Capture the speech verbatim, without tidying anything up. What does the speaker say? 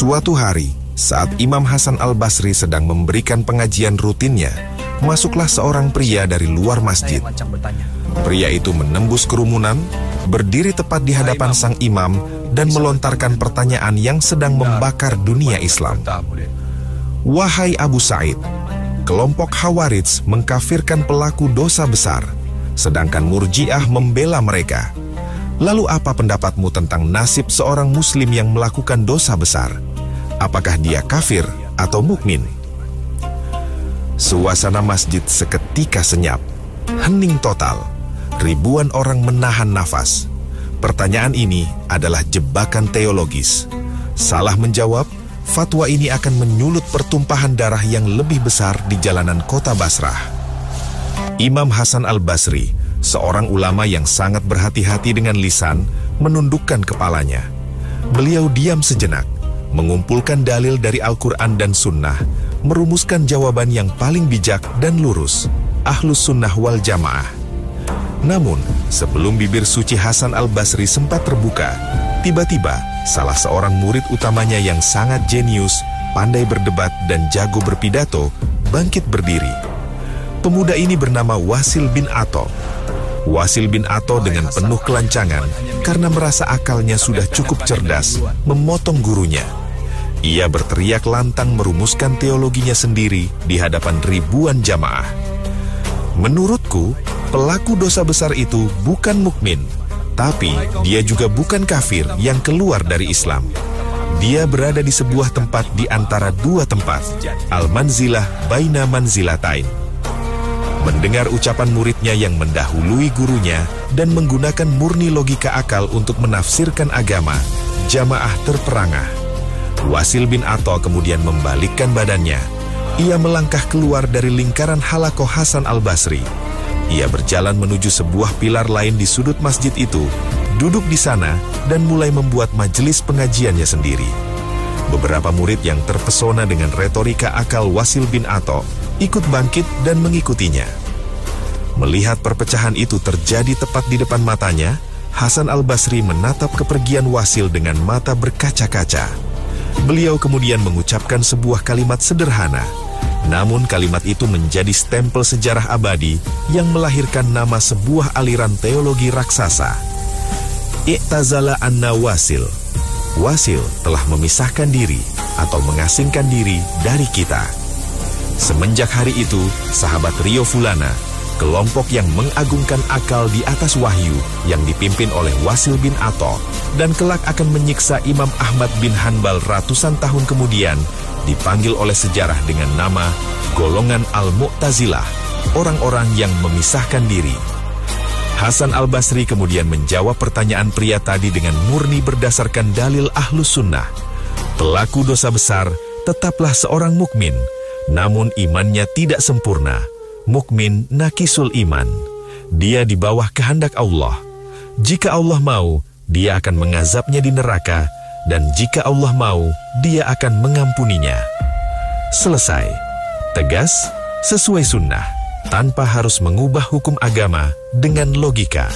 Suatu hari, saat Imam Hasan Al-Basri sedang memberikan pengajian rutinnya, masuklah seorang pria dari luar masjid. Pria itu menembus kerumunan, berdiri tepat di hadapan sang imam, dan melontarkan pertanyaan yang sedang membakar dunia Islam. Wahai Abu Sa'id, kelompok Khawarij mengkafirkan pelaku dosa besar, sedangkan Murji'ah membela mereka. Lalu apa pendapatmu tentang nasib seorang muslim yang melakukan dosa besar? Apakah dia kafir atau mukmin? Suasana masjid seketika senyap, hening total. Ribuan orang menahan nafas. Pertanyaan ini adalah jebakan teologis. Salah menjawab, fatwa ini akan menyulut pertumpahan darah yang lebih besar di jalanan kota Basrah. Imam Hasan Al-Basri, seorang ulama yang sangat berhati-hati dengan lisan, menundukkan kepalanya. Beliau diam sejenak, mengumpulkan dalil dari Al-Quran dan Sunnah, merumuskan jawaban yang paling bijak dan lurus, Ahlus Sunnah wal Jamaah. Namun, sebelum bibir suci Hasan Al-Basri sempat terbuka, tiba-tiba salah seorang murid utamanya yang sangat jenius, pandai berdebat dan jago berpidato, bangkit berdiri. Pemuda ini bernama Wasil bin Atha. Wasil bin Atha dengan penuh kelancangan karena merasa akalnya sudah cukup cerdas, memotong gurunya. Ia berteriak lantang merumuskan teologinya sendiri di hadapan ribuan jamaah. Menurutku, pelaku dosa besar itu bukan mukmin, tapi dia juga bukan kafir yang keluar dari Islam. Dia berada di sebuah tempat di antara dua tempat, al-manzilah baina manzilatain. Mendengar ucapan muridnya yang mendahului gurunya dan menggunakan murni logika akal untuk menafsirkan agama, jamaah terperangah. Wasil bin Atha kemudian membalikkan badannya. Ia melangkah keluar dari lingkaran halakoh Hasan Al-Basri. Ia berjalan menuju sebuah pilar lain di sudut masjid itu, duduk di sana, dan mulai membuat majelis pengajiannya sendiri. Beberapa murid yang terpesona dengan retorika akal Wasil bin Atha ikut bangkit dan mengikutinya. Melihat perpecahan itu terjadi tepat di depan matanya, Hasan Al-Basri menatap kepergian Wasil dengan mata berkaca-kaca. Beliau kemudian mengucapkan sebuah kalimat sederhana, namun kalimat itu menjadi stempel sejarah abadi yang melahirkan nama sebuah aliran teologi raksasa. I'tazala anna Wasil. Wasil telah memisahkan diri atau mengasingkan diri dari kita. Semenjak hari itu, sahabat Rio Fulana, kelompok yang mengagungkan akal di atas wahyu yang dipimpin oleh Wasil bin Atha dan kelak akan menyiksa Imam Ahmad bin Hanbal ratusan tahun kemudian, dipanggil oleh sejarah dengan nama golongan Al-Mu'tazilah, orang-orang yang memisahkan diri. Hasan Al-Basri kemudian menjawab pertanyaan pria tadi dengan murni berdasarkan dalil Ahlus Sunnah. Pelaku dosa besar tetaplah seorang mukmin, namun imannya tidak sempurna. Mukmin nakisul iman. Dia di bawah kehendak Allah. Jika Allah mau, Dia akan mengazabnya di neraka, dan jika Allah mau, Dia akan mengampuninya. Selesai. Tegas, sesuai sunnah, tanpa harus mengubah hukum agama dengan logika.